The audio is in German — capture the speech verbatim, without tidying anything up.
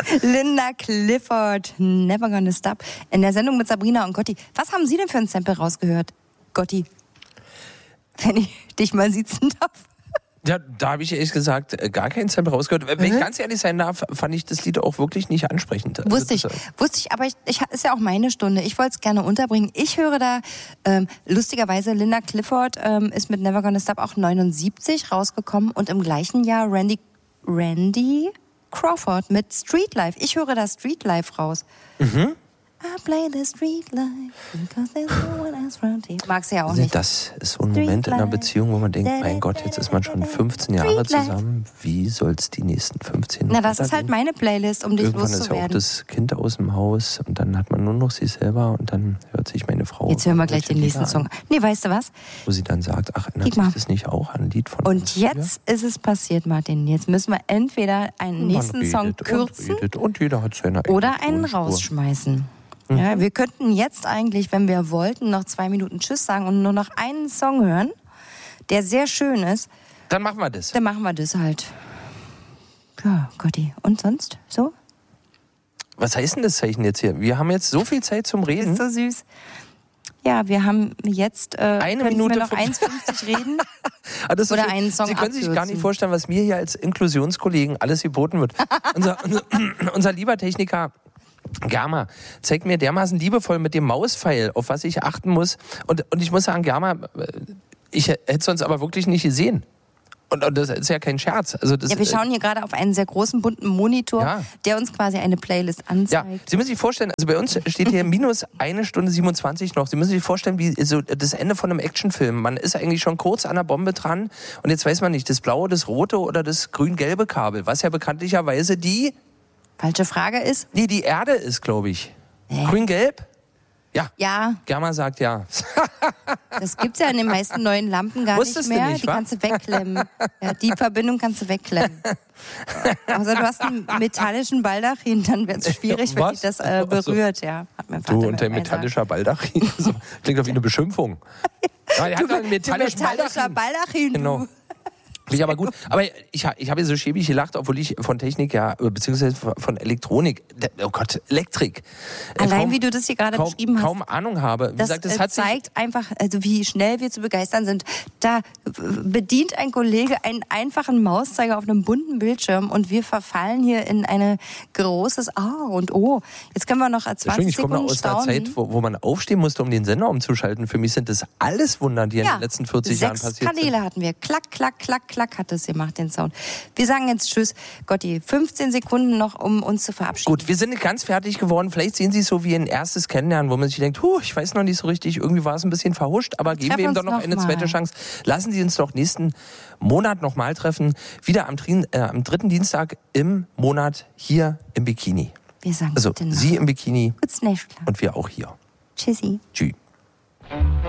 Linda Clifford, Never Gonna Stop. In der Sendung mit Sabrina und Gotti. Was haben Sie denn für ein Sample rausgehört, Gotti? Wenn ich dich mal sitzen darf. Ja, da habe ich ehrlich gesagt gar keinen Sample rausgehört. Wenn mhm. ich ganz ehrlich sein darf, fand ich das Lied auch wirklich nicht ansprechend. Also wusste ich, das, wusste ich, aber ich, ich, ist ja auch meine Stunde. Ich wollte es gerne unterbringen. Ich höre da, ähm, lustigerweise, Linda Clifford ähm, ist mit Never Gonna Stop auch neunundsiebzig rausgekommen und im gleichen Jahr Randy, Randy Crawford mit Street Life. Ich höre da Street Life raus. Mhm. I play the street life because there's no one else around here. Magst du ja auch nicht. Das ist so ein Moment in einer Beziehung, wo man denkt, mein Gott, jetzt ist man schon fünfzehn Jahre zusammen. Wie soll es die nächsten fünfzehn noch Na, das ist halt meine Playlist, um dich Irgendwann loszuwerden. Irgendwann ist ja auch das Kind aus dem Haus und dann hat man nur noch sich selber und dann hört sich meine Frau... Jetzt hören wir gleich den nächsten Song. Nee, weißt du was? Wo sie dann sagt, ach, erinnert sich das nicht auch an ein Lied von Und jetzt hier? Ist es passiert, Martin. Jetzt müssen wir entweder einen nächsten redet Song kürzen und, und jeder hat seine oder einen rausschmeißen. Ja, wir könnten jetzt eigentlich, wenn wir wollten, noch zwei Minuten Tschüss sagen und nur noch einen Song hören, der sehr schön ist. Dann machen wir das. Dann machen wir das halt. Ja, Gotti. Und sonst? So? Was heißt denn das Zeichen jetzt hier? Wir haben jetzt so viel Zeit zum Reden. Das ist so süß. Ja, wir haben jetzt äh, eine Minute wir noch eins fünfzig reden so oder schön. einen Song Sie können sich abkürzen. gar nicht vorstellen, was mir hier als Inklusionskollegen alles geboten wird. unser, unser, unser lieber Techniker Germa zeigt mir dermaßen liebevoll mit dem Mauspfeil, auf was ich achten muss. Und, und ich muss sagen, Germa, ich hätte es sonst aber wirklich nicht gesehen. Und, und das ist ja kein Scherz. Also das, ja, wir schauen hier gerade auf einen sehr großen, bunten Monitor, ja. der uns quasi eine Playlist anzeigt. Ja, Sie müssen sich vorstellen, also bei uns steht hier minus eine Stunde siebenundzwanzig noch. Sie müssen sich vorstellen, wie so das Ende von einem Actionfilm. Man ist eigentlich schon kurz an der Bombe dran und jetzt weiß man nicht, das blaue, das rote oder das grün-gelbe Kabel, was ja bekanntlicherweise die... Falsche Frage ist? Nee, die Erde ist, glaube ich. Äh. Grün-gelb? Ja. Ja. Germa sagt ja. Das gibt's ja in den meisten neuen Lampen gar Wusstest nicht mehr. Du nicht, die wa? kannst du wegklemmen. Ja, die Verbindung kannst du wegklemmen. Außer du hast einen metallischen Baldachin, dann wird es schwierig, wenn dich das äh, berührt. Ja, hat mein Vater du und dein metallischer Baldachin. So, klingt doch wie eine Beschimpfung. Ja, er hat einen metallischen metallischer Baldachin. Baldachin. Genau. Ich aber gut. Aber ich, ich habe ja so schäbig gelacht, obwohl ich von Technik ja, beziehungsweise von Elektronik, oh Gott, Elektrik. Allein kaum, wie du das hier gerade kaum, beschrieben hast. Kaum Ahnung habe. Wie das gesagt, das äh, hat zeigt sich einfach, also wie schnell wir zu begeistern sind. Da bedient ein Kollege einen einfachen Mauszeiger auf einem bunten Bildschirm und wir verfallen hier in ein großes A und O. Jetzt können wir noch zwanzig ich komme Sekunden aus staunen. einer Zeit, wo, wo man aufstehen musste, um den Sender umzuschalten. Für mich sind das alles Wunder, die ja, in den letzten vierzig Jahren passiert sind. Sechs Kanäle hatten wir. Klack, klack, klack, klack hat es gemacht, den Sound. Wir sagen jetzt Tschüss. Gotti, fünfzehn Sekunden noch, um uns zu verabschieden. Gut, wir sind nicht ganz fertig geworden. Vielleicht sehen Sie es so wie ein erstes Kennenlernen, wo man sich denkt, huh, ich weiß noch nicht so richtig, irgendwie war es ein bisschen verhuscht, aber geben wir ihm doch noch, noch eine mal. zweite Chance. Lassen Sie uns doch nächsten Monat nochmal treffen. Wieder am, äh, am dritten Dienstag im Monat hier im Bikini. Wir sagen also Sie im Bikini Gutes Nächtchen. und wir auch hier. Tschüssi. Tschüss.